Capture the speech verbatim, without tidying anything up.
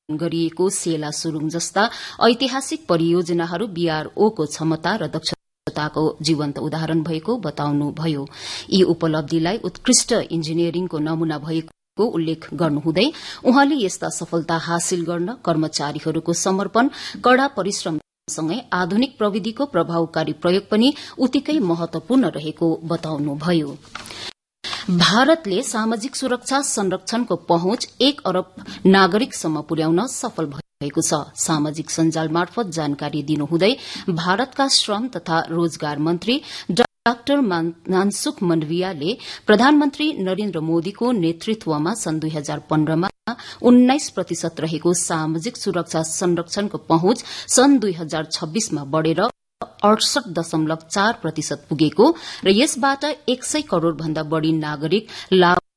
गरिएको सेला सुरुङ जस्ता ऐतिहासिक परियोजनाहरू बीआरओको क्षमता र दक्षताको जीवन्त उदाहरण भएको बताउनुभयो। यी उपलब्धिलाई उत्कृष्ट इन्जिनियरिङको नमूना भएको उल्लेख गर्नुहुँदै उहाँले यस्ता सफलता हासिल गर्न कर्मचारीहरूको समर्पण, कड़ा परिश्रम सँगै आधुनिक प्रविधिको प्रभावकारी प्रयोग पनि उत्तिकै महत्वपूर्ण रहेको बताउनुभयो। भारतले सामाजिक सुरक्षा संरक्षणको पहुँच एक अरब नागरिकसम्म पुर्याउन सफल भएको छ। सामाजिक सञ्जाल मार्फत जानकारी दिनुहुँदै भारतका श्रम तथा रोजगार मन्त्री डाक्टर मानसुख माण्डवियाले प्रधानमन्त्री नरेन्द्र मोदीको नेतृत्वमा सन् दुई हजार पन्ध्रमा उन्नाइस प्रतिशत रहेको सामाजिक सुरक्षा संरक्षणको पहुँच सन् दुई हजार छब्बीसमा बढ़ेर अडसठ दशमलव चार प्रतिशत पुगेको र यसबाट एक सय करोड़ भन्दा बढ़ी नागरिक लाभ